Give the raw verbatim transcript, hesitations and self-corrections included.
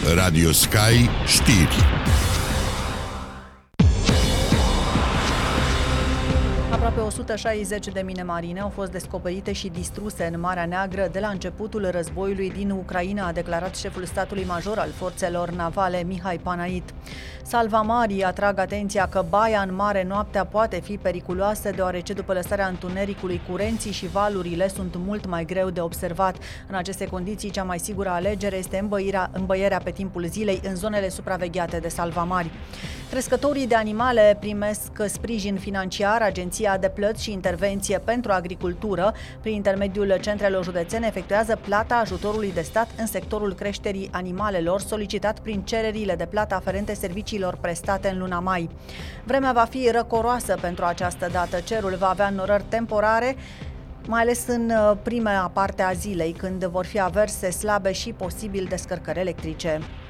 Radio Sky Știri. Aproape o sută șaizeci de mine marine au fost descoperite și distruse în Marea Neagră de la începutul războiului din Ucraina, a declarat șeful statului major al forțelor navale, Mihai Panait. Salvamarii atrag atenția că baia în mare noaptea poate fi periculoasă, deoarece după lăsarea întunericului, curenții și valurile sunt mult mai greu de observat. În aceste condiții, cea mai sigură alegere este îmbăirea, îmbăierea pe timpul zilei în zonele supravegheate de salvamari. Crescătorii de animale primesc sprijin financiar. Agenția de plăți și intervenție pentru agricultură, prin intermediul centrelor județene, efectuează plata ajutorului de stat în sectorul creșterii animalelor, solicitat prin cererile de plată aferente serviciilor prestate în luna mai. Vremea va fi răcoroasă pentru această dată. Cerul va avea înnorări temporare, mai ales în prima parte a zilei, când vor fi averse slabe și posibil descărcări electrice.